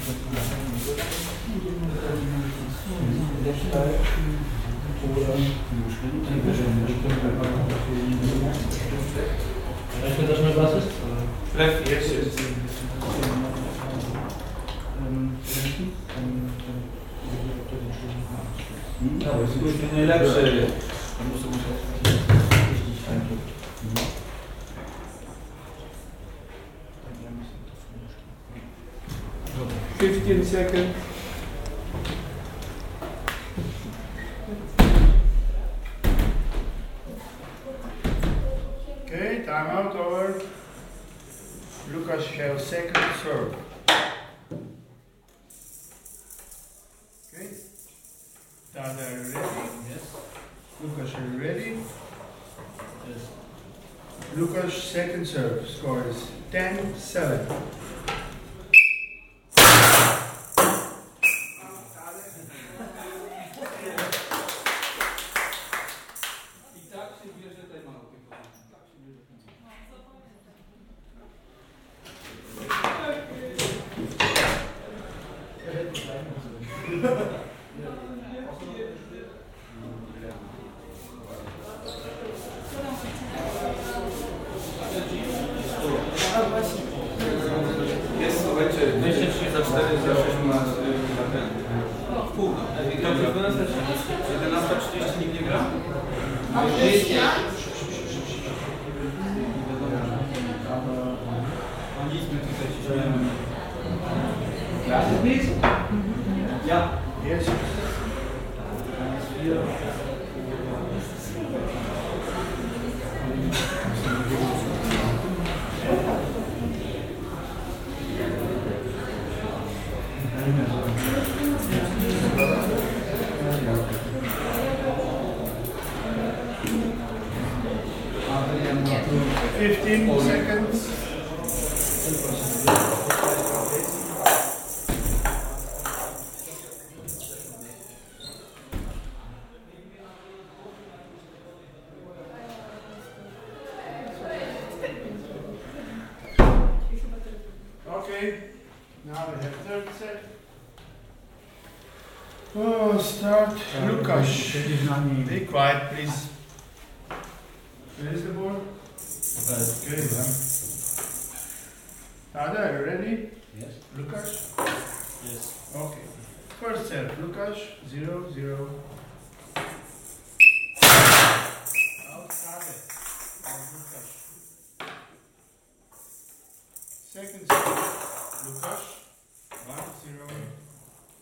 Welche das mal was ist? Left, yes, yes. Ja, aber es ist nie najlepsze. 15 seconds. Okay, timeout over. Lucas has second serve. Okay. Dada, are you ready? Yes. Lucas, are you ready? Yes. Lucas' second serve score is 10-7. Jest, słuchajcie, 23 za 4 za 6 ma ten. Pół. 11:30 nikt nie gra? Nic my tutaj się śmiejemy. Ja. Yes. Fifteen seconds. Okay, now we have third set. Oh, start. Lucas. Be quiet, please. Where is the board? Good. Dada, are you ready? Yes. Lucas? Yes. Okay. First set, Lucas, 0-0. Outside. Lucas. Second set, Lucas, 1-0.